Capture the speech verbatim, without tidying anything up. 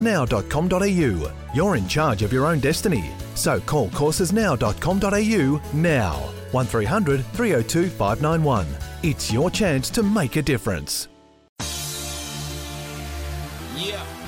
now dot com dot a u. You're in charge of your own destiny. So call courses now dot com dot a u now. one three hundred, three oh two, five nine one. It's your chance to make a difference. Yeah.